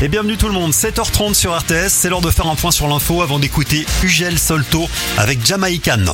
Et bienvenue tout le monde, 7h30 sur RTS, c'est l'heure de faire un point sur l'info avant d'écouter Ugel Solto avec Jamaican.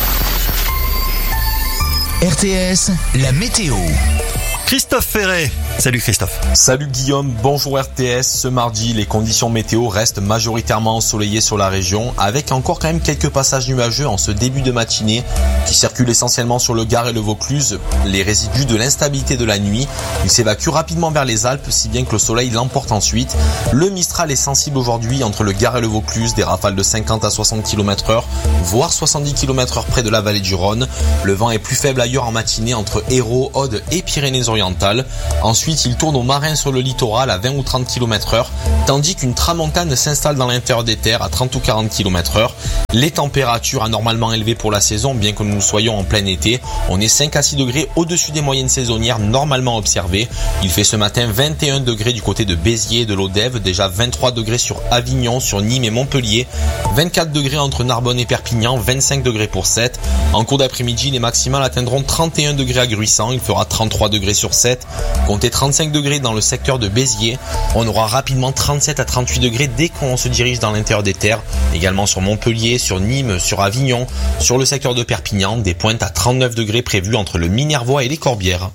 RTS, la météo. Christophe Ferret. Salut Christophe. Salut Guillaume, bonjour RTS. Ce mardi, les conditions météo restent majoritairement ensoleillées sur la région, avec encore quand même quelques passages nuageux en ce début de matinée qui circulent essentiellement sur le Gard et le Vaucluse. Les résidus de l'instabilité de la nuit, ils s'évacuent rapidement vers les Alpes, si bien que le soleil l'emporte ensuite. Le Mistral est sensible aujourd'hui entre le Gard et le Vaucluse, des rafales de 50 à 60 km/h, voire 70 km/h près de la vallée du Rhône. Le vent est plus faible ailleurs en matinée entre Hérault, Aude et Pyrénées-Orientales. Ensuite, il tourne au marin sur le littoral à 20 ou 30 km/h, tandis qu'une tramontane s'installe dans l'intérieur des terres à 30 ou 40 km/h. Les températures anormalement élevées pour la saison, bien que nous soyons en plein été. On est 5 à 6 degrés au-dessus des moyennes saisonnières normalement observées. Il fait ce matin 21 degrés du côté de Béziers et de l'Odève, déjà 23 degrés sur Avignon, sur Nîmes et Montpellier, 24 degrés entre Narbonne et Perpignan, 25 degrés pour Sète. En cours d'après-midi, les maximales atteindront 31 degrés à Gruissant, il fera 33 degrés sur Sète. Comptez 35 degrés dans le secteur de Béziers. On aura rapidement 37 à 38 degrés dès qu'on se dirige dans l'intérieur des terres. Également sur Montpellier, sur Nîmes, sur Avignon, sur le secteur de Perpignan, des pointes à 39 degrés prévues entre le Minervois et les Corbières.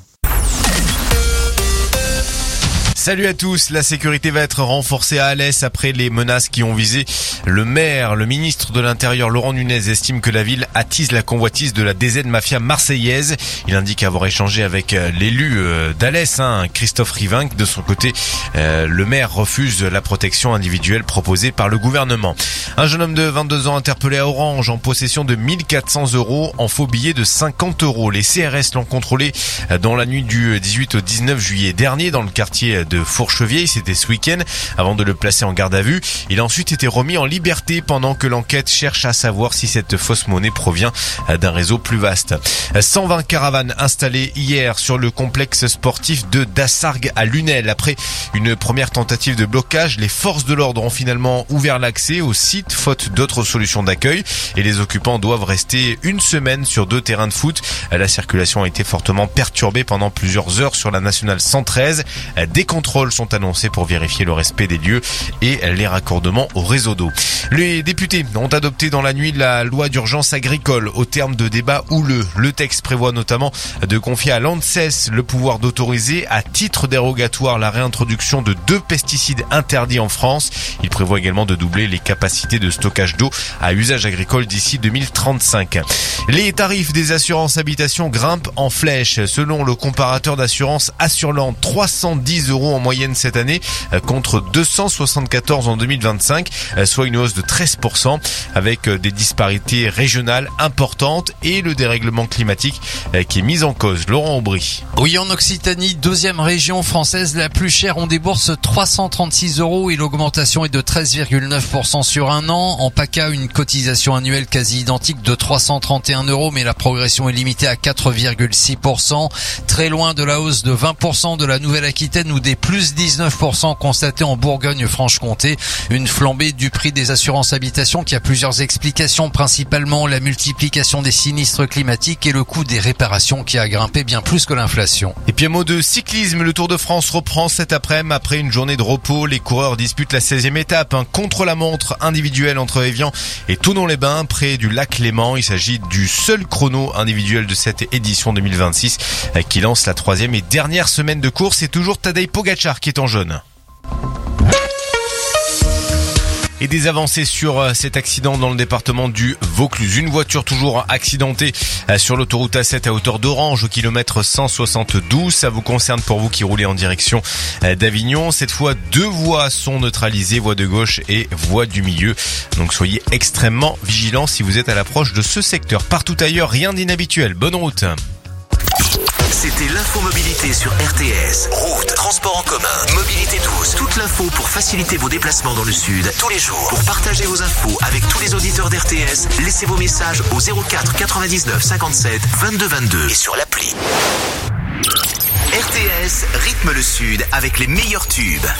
Salut à tous, la sécurité va être renforcée à Alès après les menaces qui ont visé le maire. Le ministre de l'Intérieur Laurent Nunez estime que la ville attise la convoitise de la DZ Mafia marseillaise. Il indique avoir échangé avec l'élu d'Alès, Christophe Rivinc. De son côté, le maire refuse la protection individuelle proposée par le gouvernement. Un jeune homme de 22 ans interpellé à Orange en possession de 1400 € en faux billets de 50 €. Les CRS l'ont contrôlé dans la nuit du 18 au 19 juillet dernier dans le quartier de Fourchevieille, c'était ce week-end, avant de le placer en garde à vue. Il a ensuite été remis en liberté pendant que l'enquête cherche à savoir si cette fausse monnaie provient d'un réseau plus vaste. 120 caravanes installées hier sur le complexe sportif de Dassargues à Lunel. Après une première tentative de blocage, les forces de l'ordre ont finalement ouvert l'accès au site faute d'autres solutions d'accueil et les occupants doivent rester une semaine sur 2 terrains de foot. La circulation a été fortement perturbée pendant plusieurs heures sur la nationale 113. Des contrôles sont annoncés pour vérifier le respect des lieux et les raccordements au réseau d'eau. Les députés ont adopté dans la nuit la loi d'urgence agricole au terme de débats houleux. Le texte prévoit notamment de confier à l'ANSES le pouvoir d'autoriser à titre dérogatoire la réintroduction de 2 pesticides interdits en France. Il prévoit également de doubler les capacités de stockage d'eau à usage agricole d'ici 2035. Les tarifs des assurances habitation grimpent en flèche. Selon le comparateur d'assurance Assurland, 310 € en moyenne cette année contre 274 en 2025, soit une hausse de 13% avec des disparités régionales importantes et le dérèglement climatique qui est mis en cause. Laurent Aubry. Oui, en Occitanie, 2e région française la plus chère, on débourse 336 € et l'augmentation est de 13,9% sur un an. En PACA, une cotisation annuelle quasi identique de 331 €, mais la progression est limitée à 4,6%, très loin de la hausse de 20% de la Nouvelle-Aquitaine ou des plus 19% constatés en Bourgogne-Franche-Comté. Une flambée du prix des assurances habitation qui a plusieurs explications, principalement la multiplication des sinistres climatiques et le coût des réparations qui a grimpé bien plus que l'inflation. Et puis un mot de cyclisme, le Tour de France reprend cet après-midi après une journée de repos. Les coureurs disputent la 16e étape, un contre-la-montre individuel entre Évian et Thonon-les-Bains près du lac Léman. Il s'agit du seul chrono individuel de cette édition 2026 qui lance la 3e et dernière semaine de course. C'est toujours Tadej Pogačar qui est en jaune. Et des avancées sur cet accident dans le département du Vaucluse. Une voiture toujours accidentée sur l'autoroute A7 à hauteur d'Orange au kilomètre 172. Ça vous concerne pour vous qui roulez en direction d'Avignon. Cette fois, 2 voies sont neutralisées, voie de gauche et voie du milieu. Donc soyez extrêmement vigilants si vous êtes à l'approche de ce secteur. Partout ailleurs, rien d'inhabituel. Bonne route. C'était l'infomobilité sur RTS. Route, transport en commun, mobilité douce. Toute l'info pour faciliter vos déplacements dans le sud tous les jours. Pour partager vos infos avec tous les auditeurs d'RTS, laissez vos messages au 04 99 57 22 22 et sur l'appli. RTS rythme le sud avec les meilleurs tubes.